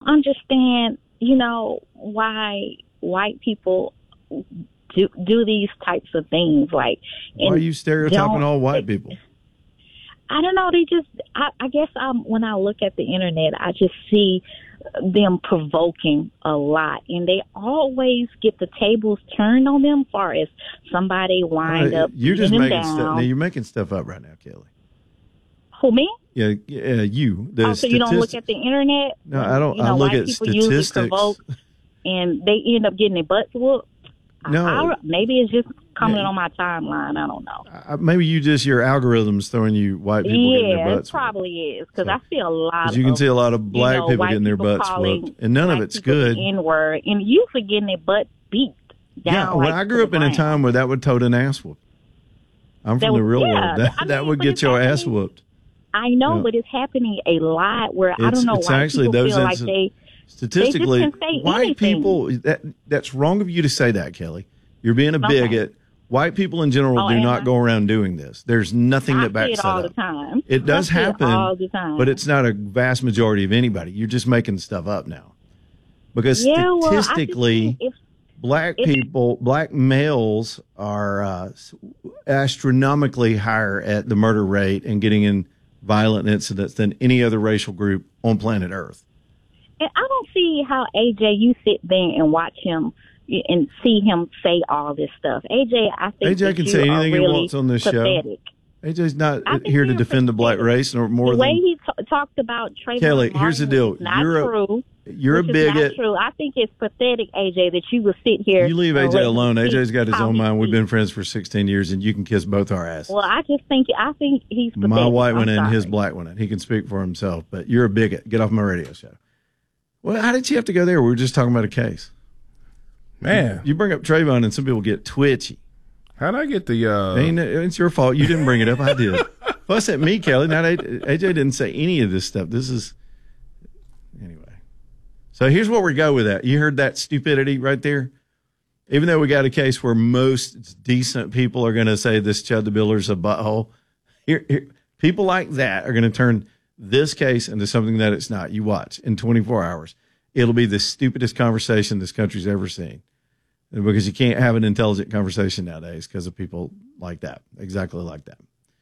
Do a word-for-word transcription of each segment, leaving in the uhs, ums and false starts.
understand, you know, why white people do do these types of things. Like, why are you stereotyping all white people? I don't know. They just, I, I guess um, when I look at the internet, I just see them provoking a lot, and they always get the tables turned on them. As far as somebody wind right, up, you're just them making down. stuff. Now you're making stuff up right now, Kelly. Who, me? Yeah, yeah, you. The oh, so you don't look at the internet? No, I don't. You know, I look white at people statistics. Usually provoke, and they end up getting their butts whooped. No, I, I, maybe it's just coming yeah. on my timeline. I don't know. Uh, maybe you just your algorithms throwing you white people yeah, getting their butts. It probably whooped. is because so, I see a lot. You can of, see a lot of black you know, people getting their people butts whooped, and none of it's good. N word, and usually getting their butts beat down. Yeah, well, like, I grew up in a time where that would tote an ass whoop. I'm from that the was, real yeah, world. That, I mean, that would get your ass whooped. I know, yeah. but it's happening a lot where it's, I don't know it's why actually people those feel incidents, like they statistically, they just can say white anything. people. That that's wrong of you to say that, Kelly. You're being a okay. bigot. White people in general oh, do not I? go around doing this. There's nothing I that backs it that all up. The time. It does I happen, it all the time. but it's not a vast majority of anybody. You're just making stuff up now. Because yeah, statistically, well, if, black if, people, black males are uh, astronomically higher at the murder rate and getting in violent incidents than any other racial group on planet Earth. And I don't see how, A J, you sit there and watch him and see him say all this stuff. A J, I think A J that can you say anything really he wants on this pathetic. show. A J's not here to defend pathetic. the black race nor more the than... The way he t- talked about Trayvon Kelly, Martin here's the deal. is not You're true. A, you're a bigot. Not true. I think it's pathetic, A J, that you would sit here. You leave A J alone. A J's got his own mind. We've speaks. been friends for sixteen years, and you can kiss both our asses. Well, I just think I think he's pathetic. My white one I'm and sorry. his black one. He can speak for himself, but you're a bigot. Get off my radio show. Well, how did you have to go there? We were just talking about a case. Man. You bring up Trayvon, and some people get twitchy. How'd I get the... Uh... Ain't, it's your fault. You didn't bring it up. I did. Fuss at me, Kelly. Not A J didn't say any of this stuff. This is... Anyway. So here's where we go with that. You heard that stupidity right there? Even though we got a case where most decent people are going to say this Chud the Builder's a butthole, here, here, people like that are going to turn this case into something that it's not. You watch. In twenty-four hours, it'll be the stupidest conversation this country's ever seen. Because you can't have an intelligent conversation nowadays because of people like that. Exactly like that.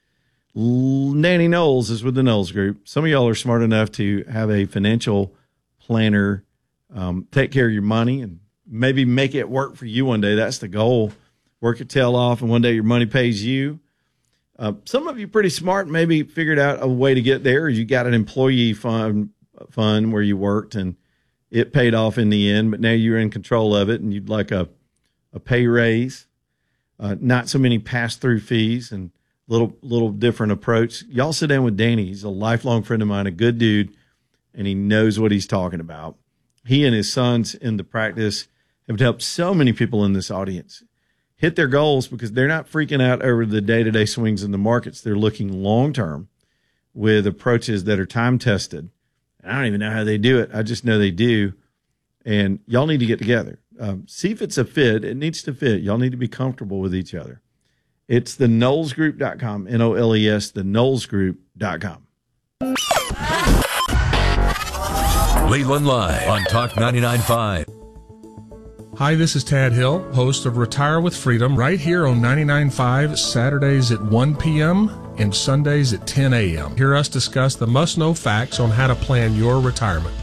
Nanny Knowles is with the Knowles Group. Some of y'all are smart enough to have a financial planner um, take care of your money and maybe make it work for you one day. That's the goal. Work your tail off, and one day your money pays you. Uh, some of you pretty smart, maybe figured out a way to get there. You got an employee fund, fund where you worked, and it paid off in the end, but now you're in control of it, and you'd like a, a pay raise, uh, not so many pass-through fees, and little little different approach. Y'all sit down with Danny. He's a lifelong friend of mine, a good dude, and he knows what he's talking about. He and his sons in the practice have helped so many people in this audience hit their goals because they're not freaking out over the day-to-day swings in the markets. They're looking long-term with approaches that are time-tested. I don't even know how they do it. I just know they do. And y'all need to get together. Um, see if it's a fit. It needs to fit. Y'all need to be comfortable with each other. It's the knowles group dot com, N O L E S, the knowles group dot com. Cleveland Live on Talk ninety-nine point five. Hi, this is Tad Hill, host of Retire with Freedom, right here on ninety-nine point five, Saturdays at one p.m. and Sundays at ten a.m. Hear us discuss the must-know facts on how to plan your retirement.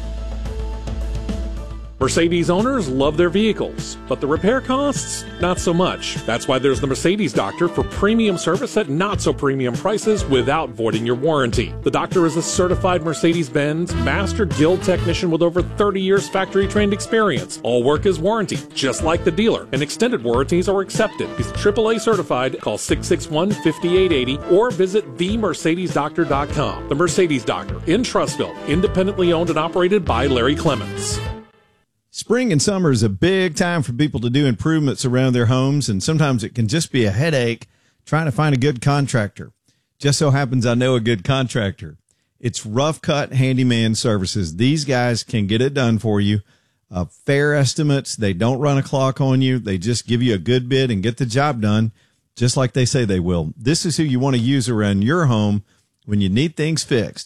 Mercedes owners love their vehicles, but the repair costs, not so much. That's why there's the Mercedes Doctor for premium service at not-so-premium prices without voiding your warranty. The Doctor is a certified Mercedes-Benz Master Guild technician with over thirty years factory-trained experience. All work is warranted, just like the dealer, and extended warranties are accepted. He's triple A certified. Call six six one, five eight eight zero or visit the mercedes doctor dot com. The Mercedes Doctor in Trussville, independently owned and operated by Larry Clements. Spring and summer is a big time for people to do improvements around their homes, and sometimes it can just be a headache trying to find a good contractor. Just so happens I know a good contractor. It's Rough Cut Handyman Services. These guys can get it done for you. Uh, fair estimates. They don't run a clock on you. They just give you a good bid and get the job done just like they say they will. This is who you want to use around your home when you need things fixed.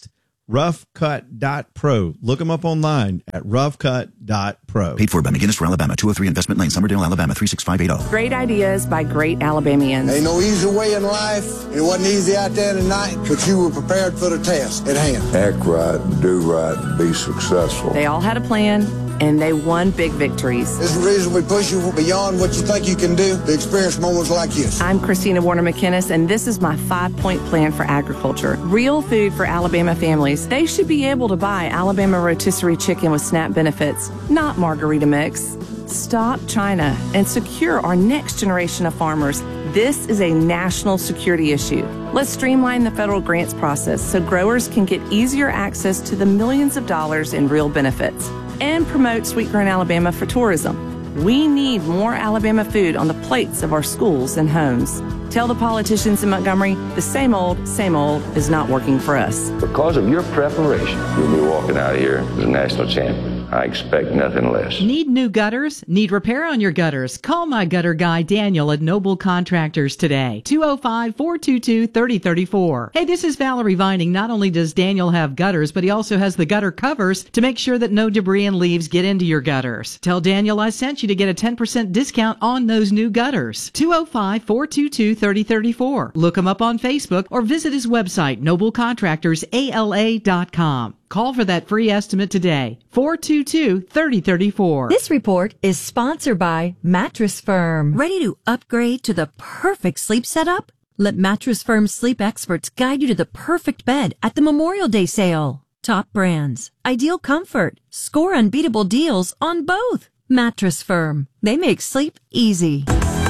rough cut dot pro. Look them up online at rough cut dot pro. Paid for by McGinnis for Alabama, two oh three Investment Lane, Summerdale, Alabama, three six five eight zero. Great ideas by great Alabamians. Ain't no easy way in life. It wasn't easy out there tonight, but you were prepared for the task at hand. Act right, do right, and be successful. They all had a plan, and they won big victories. This is the reason we push you beyond what you think you can do to experience moments like this. I'm Christina Warner McInnes, and this is my five-point plan for agriculture. Real food for Alabama families. They should be able to buy Alabama rotisserie chicken with SNAP benefits, not margarita mix. Stop China and secure our next generation of farmers. This is a national security issue. Let's streamline the federal grants process so growers can get easier access to the millions of dollars in real benefits. And promote Sweetgreen Alabama for tourism. We need more Alabama food on the plates of our schools and homes. Tell the politicians in Montgomery the same old, same old is not working for us. Because of your preparation, you'll be walking out here as a national champion. I expect nothing less. Need new gutters? Need repair on your gutters? Call my gutter guy, Daniel, at Noble Contractors today. two oh five, four two two, three oh three four. Hey, this is Valerie Vining. Not only does Daniel have gutters, but he also has the gutter covers to make sure that no debris and leaves get into your gutters. Tell Daniel I sent you to get a ten percent discount on those new gutters. two oh five, four two two, three oh three four. Look him up on Facebook or visit his website, noble contractors a l a dot com. Call for that free estimate today. four two two, three oh three four. This report is sponsored by Mattress Firm. Ready to upgrade to the perfect sleep setup? Let Mattress Firm's sleep experts guide you to the perfect bed at the Memorial Day sale. Top brands, ideal comfort, score unbeatable deals on both. Mattress Firm. They make sleep easy.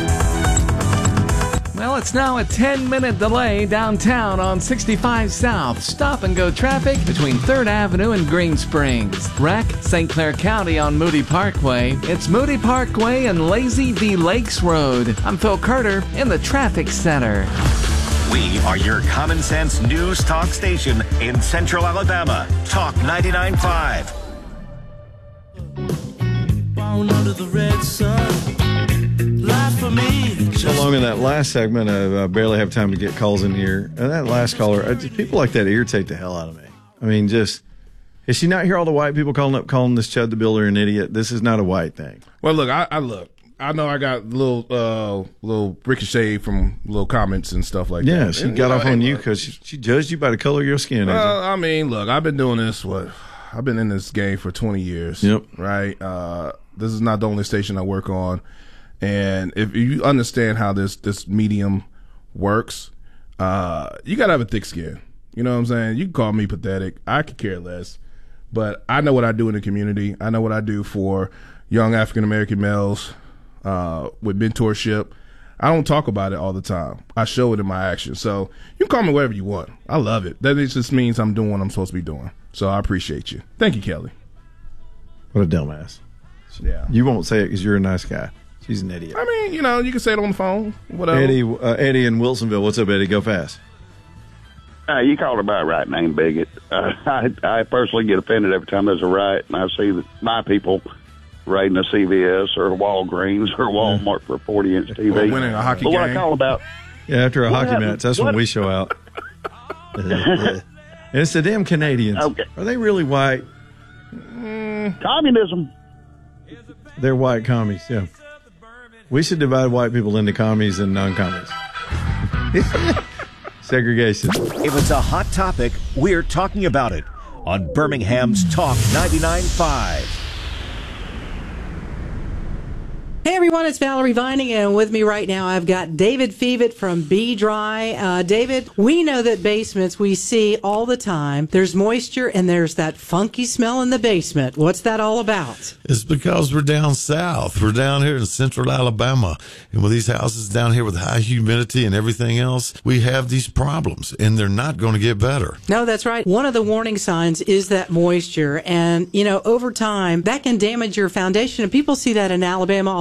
Well, it's now a ten-minute delay downtown on sixty-five South. Stop-and-go traffic between third Avenue and Green Springs. Wreck, Saint Clair County on Moody Parkway. It's Moody Parkway and Lazy V Lakes Road. I'm Phil Carter in the Traffic Center. We are your common sense news talk station in Central Alabama. Talk ninety-nine point five. Under the red sun. Life for me. So long in that last segment, I, I barely have time to get calls in here. And that last caller, I, people like that irritate the hell out of me. I mean, just, is she not hear all the white people calling up, calling this Chud the Builder an idiot? This is not a white thing. Well, look, I, I look. I know I got a little, uh, little ricochet from little comments and stuff like yeah, that. Yeah, she and, got you know, off on you because she, she judged you by the color of your skin. Well, I mean, look, I've been doing this, what, I've been in this game for twenty years. Yep. Right? Uh, this is not the only station I work on. And if you understand how this, this medium works, uh, you got to have a thick skin. You know what I'm saying? You can call me pathetic. I could care less. But I know what I do in the community. I know what I do for young African-American males uh, with mentorship. I don't talk about it all the time. I show it in my actions. So you can call me whatever you want. I love it. That just means I'm doing what I'm supposed to be doing. So I appreciate you. Thank you, Kelly. What a dumbass. Yeah. You won't say it because you're a nice guy. She's an idiot. I mean, you know, you can say it on the phone, whatever. Eddie, uh, Eddie in Wilsonville. What's up, Eddie? Go fast. Uh, you called her by a right name, bigot. Uh, I, I personally get offended every time there's a riot, and I see that my people raiding a C V S or a Walgreens or a Walmart for a forty-inch T V. Or winning a hockey but game. What I call about... Yeah, after a what hockey happened? match, that's what? when we show out. And it's the damn Canadians. Okay. Are they really white? Mm, communism. They're white commies, yeah. We should divide white people into commies and non-commies. Segregation. If it's a hot topic, we're talking about it on Birmingham's Talk ninety-nine point five. Hey everyone, it's Valerie Vining, and with me right now I've got David Fevitt from Be Dry. Uh, David, we know that basements we see all the time. There's moisture and there's that funky smell in the basement. What's that all about? It's because we're down south. We're down here in central Alabama. And with these houses down here with high humidity and everything else, we have these problems, and they're not going to get better. No, that's right. One of the warning signs is that moisture. And, you know, over time, that can damage your foundation. And people see that in Alabama all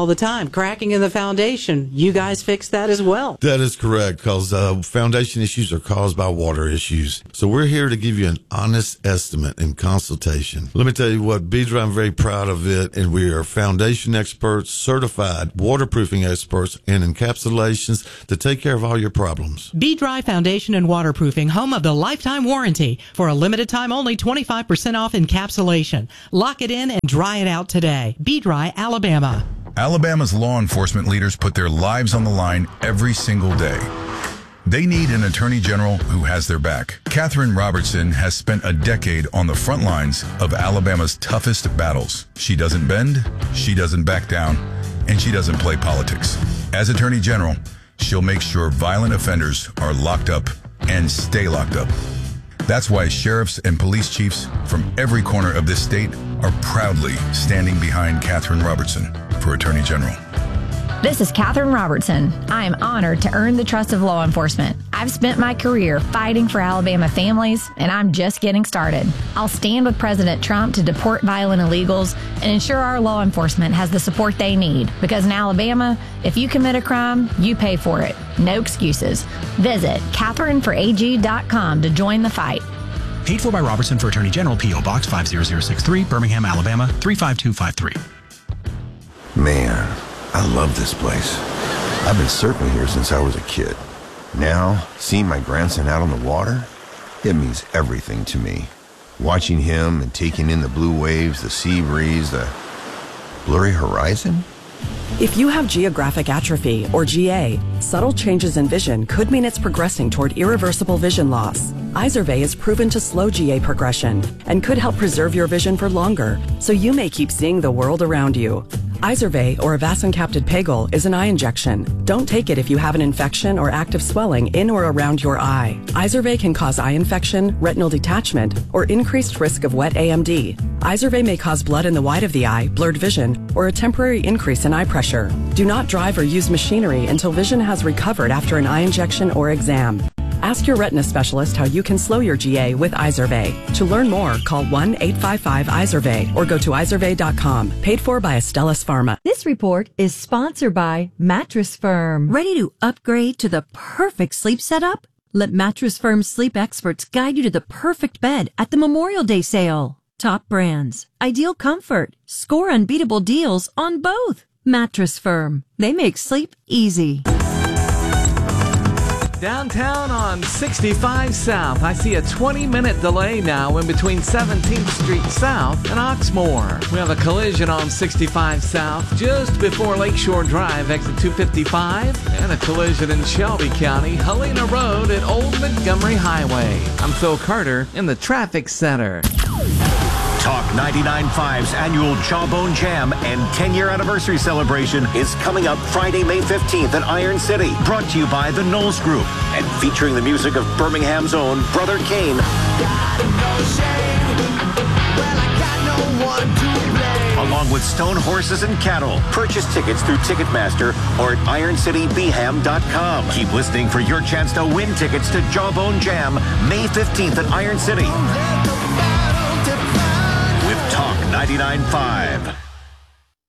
the time. Cracking in the foundation. You guys fix that as well. That is correct, because uh, foundation issues are caused by water issues. So we're here to give you an honest estimate and consultation. Let me tell you what, B-Dry, I'm very proud of it, and we are foundation experts, certified waterproofing experts, and encapsulations to take care of all your problems. B-Dry Foundation and Waterproofing, home of the lifetime warranty. For a limited time only, twenty-five percent off encapsulation. Lock it in and dry it out today. B-Dry, Alabama. Alabama's law enforcement leaders put their lives on the line every single day. They need an attorney general who has their back. Catherine Robertson has spent a decade on the front lines of Alabama's toughest battles. She doesn't bend, she doesn't back down, and she doesn't play politics. As attorney general, she'll make sure violent offenders are locked up and stay locked up. That's why sheriffs and police chiefs from every corner of this state are proudly standing behind Catherine Robertson for Attorney General. This is Catherine Robertson. I am honored to earn the trust of law enforcement. I've spent my career fighting for Alabama families, and I'm just getting started. I'll stand with President Trump to deport violent illegals and ensure our law enforcement has the support they need. Because in Alabama, if you commit a crime, you pay for it. No excuses. Visit Catherine for A G dot com to join the fight. Paid for by Robertson for Attorney General, P O Box five zero zero six three, Birmingham, Alabama three five two five three. Man, I love this place. I've been surfing here since I was a kid. Now, seeing my grandson out on the water, it means everything to me. Watching him and taking in the blue waves, the sea breeze, the blurry horizon. If you have geographic atrophy, or G A, subtle changes in vision could mean it's progressing toward irreversible vision loss. Izervay is proven to slow G A progression and could help preserve your vision for longer, so you may keep seeing the world around you. Izervay, or avacincaptad pegol, is an eye injection. Don't take it if you have an infection or active swelling in or around your eye. Izervay can cause eye infection, retinal detachment, or increased risk of wet A M D. Izervay may cause blood in the white of the eye, blurred vision, or a temporary increase in eye pressure. Do not drive or use machinery until vision has recovered after an eye injection or exam. Ask your retina specialist how you can slow your G A with Izervay. To learn more, call one eight five five Izervay or go to izervay dot com. Paid for by Astellas Pharma. This report is sponsored by Mattress Firm. Ready to upgrade to the perfect sleep setup? Let Mattress Firm sleep experts guide you to the perfect bed at the Memorial Day sale. Top brands, ideal comfort, score unbeatable deals on both. Mattress Firm. They make sleep easy. Downtown on sixty-five South, I see a twenty minute delay now in between seventeenth Street South and Oxmoor. We have a collision on sixty-five South just before Lakeshore Drive, exit two fifty-five, and a collision in Shelby County, Helena Road at Old Montgomery Highway. I'm Phil Carter in the Traffic Center. Talk ninety-nine point five's annual Jawbone Jam and ten year anniversary celebration is coming up Friday, May fifteenth at Iron City. Brought to you by the Knowles Group and featuring the music of Birmingham's own Brother Kane. Along with Stone Horses and Cattle. Purchase tickets through Ticketmaster or at iron city b ham dot com. Keep listening for your chance to win tickets to Jawbone Jam May fifteenth at Iron City. With Talk ninety-nine point five.